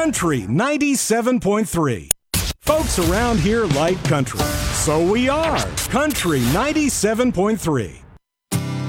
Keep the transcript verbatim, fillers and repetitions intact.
Country ninety-seven point three. Folks around here like country, so we are Country ninety-seven point three.